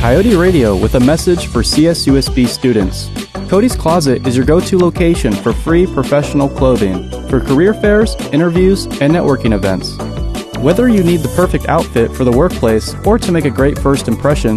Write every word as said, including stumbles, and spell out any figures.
Coyote Radio with a message for C S U S B students. Cody's Closet is your go-to location for free professional clothing for career fairs, interviews, and networking events. Whether you need the perfect outfit for the workplace or to make a great first impression,